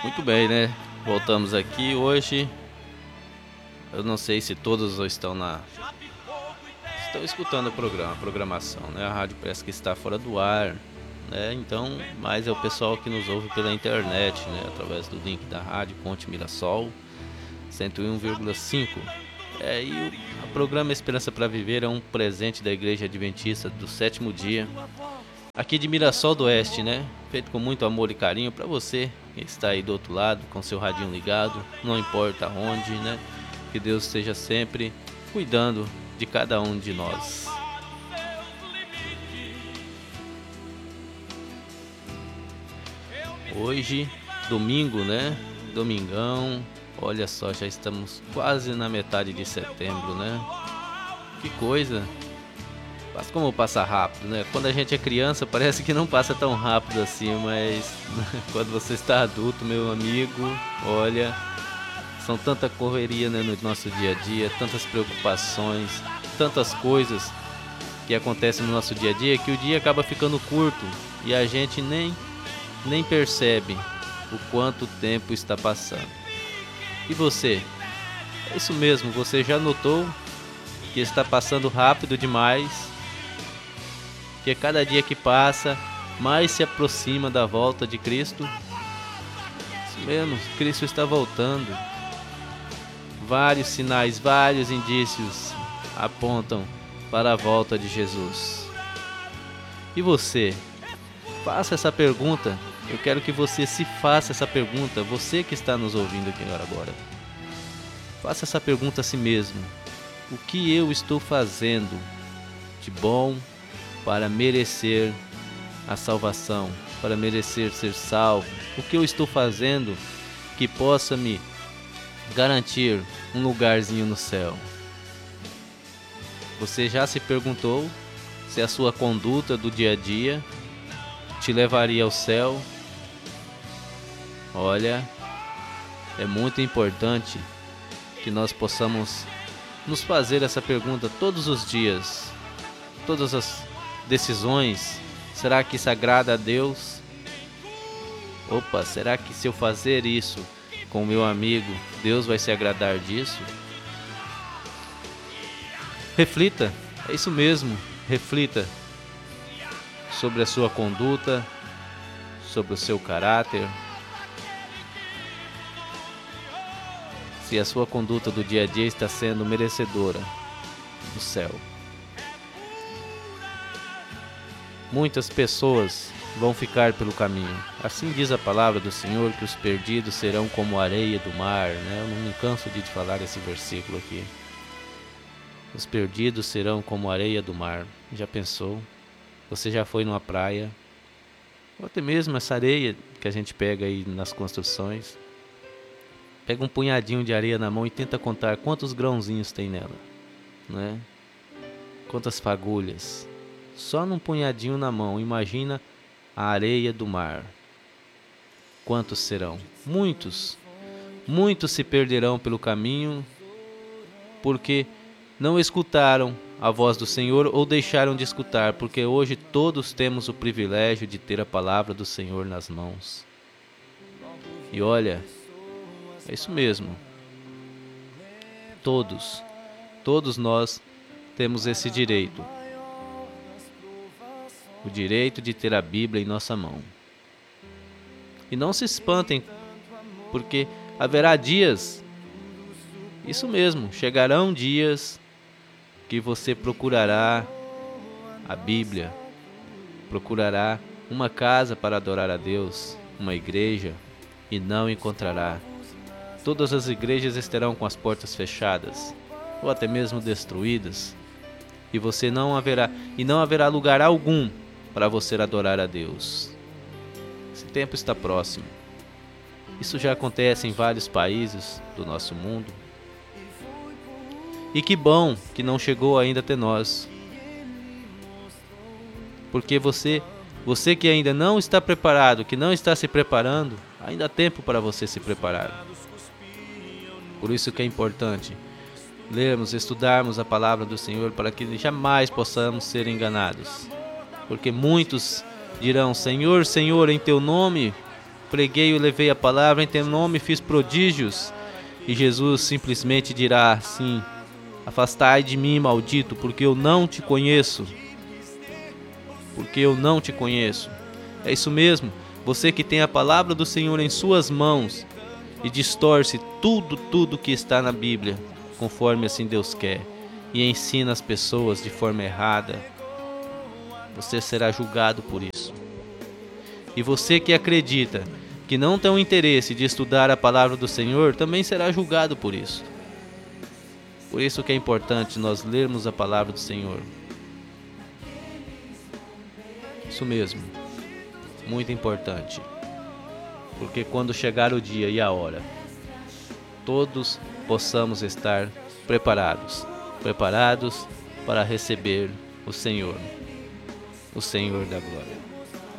Muito bem, né? Voltamos aqui hoje. Eu não sei se todos estão escutando o programa, a programação, né? A rádio parece que está fora do ar, né? Então, mas é o pessoal que nos ouve pela internet, né? Através do link da rádio Ponte Mirassol 101,5. O programa Esperança para Viver é um presente da Igreja Adventista do Sétimo Dia, aqui de Mirassol do Oeste, né? Feito com muito amor e carinho para você que está aí do outro lado, com seu radinho ligado, não importa onde, né? Que Deus esteja sempre cuidando de cada um de nós. Hoje, domingo, né? Domingão. Olha só, já estamos quase na metade de setembro, né? Que coisa! Mas como passa rápido, né? Quando a gente é criança parece que não passa tão rápido assim, mas quando você está adulto, meu amigo, olha, são tanta correria, né, no nosso dia a dia, tantas preocupações, tantas coisas que acontecem no nosso dia a dia que o dia acaba ficando curto e a gente nem percebe o quanto tempo está passando. E você? É isso mesmo, você já notou que está passando rápido demais? Que cada dia que passa, mais se aproxima da volta de Cristo? Isso mesmo, Cristo está voltando. Vários sinais, vários indícios apontam para a volta de Jesus. E você? Faça essa pergunta. Eu quero que você se faça essa pergunta, você que está nos ouvindo aqui agora. Faça essa pergunta a si mesmo. O que eu estou fazendo de bom para merecer a salvação, para merecer ser salvo? O que eu estou fazendo que possa me garantir um lugarzinho no céu? Você já se perguntou se a sua conduta do dia a dia te levaria ao céu? Olha, é muito importante que nós possamos nos fazer essa pergunta todos os dias. Todas as decisões, será que isso agrada a Deus? Opa, será que se eu fazer isso com o meu amigo, Deus vai se agradar disso? Reflita, é isso mesmo, reflita sobre a sua conduta, sobre o seu caráter. Se a sua conduta do dia a dia está sendo merecedora do céu. Muitas pessoas vão ficar pelo caminho. Assim diz a palavra do Senhor, que os perdidos serão como a areia do mar, né? Eu não me canso de falar esse versículo aqui. Os perdidos serão como a areia do mar. Já pensou? Você já foi numa praia? Ou até mesmo essa areia que a gente pega aí nas construções. Pega um punhadinho de areia na mão e tenta contar quantos grãozinhos tem nela, né? Quantas fagulhas. Só num punhadinho na mão, imagina a areia do mar. Quantos serão? Muitos. Muitos se perderão pelo caminho porque não escutaram a voz do Senhor ou deixaram de escutar, porque hoje todos temos o privilégio de ter a palavra do Senhor nas mãos. E olha, é isso mesmo. Todos nós temos esse direito. O direito de ter a Bíblia em nossa mão. E não se espantem, porque haverá dias, isso mesmo, chegarão dias que você procurará a Bíblia, procurará uma casa para adorar a Deus, uma igreja, e não encontrará. Todas as igrejas estarão com as portas fechadas, ou até mesmo destruídas, e não haverá lugar algum para você adorar a Deus. Esse tempo está próximo. Isso já acontece em vários países do nosso mundo. E que bom que não chegou ainda até nós. Porque você que ainda não está preparado, que não está se preparando, ainda há tempo para você se preparar. Por isso que é importante lermos, estudarmos a palavra do Senhor para que jamais possamos ser enganados. Porque muitos dirão: Senhor, Senhor, em teu nome preguei e levei a palavra, em teu nome fiz prodígios. E Jesus simplesmente dirá assim: afastai de mim, maldito, porque eu não te conheço. Porque eu não te conheço. É isso mesmo, você que tem a palavra do Senhor em suas mãos e distorce tudo que está na Bíblia, conforme assim Deus quer, e ensina as pessoas de forma errada, você será julgado por isso. E você que acredita que não tem o interesse de estudar a palavra do Senhor, também será julgado por isso. Por isso que é importante nós lermos a palavra do Senhor. Isso mesmo, muito importante. Porque quando chegar o dia e a hora, todos possamos estar preparados para receber o Senhor da glória.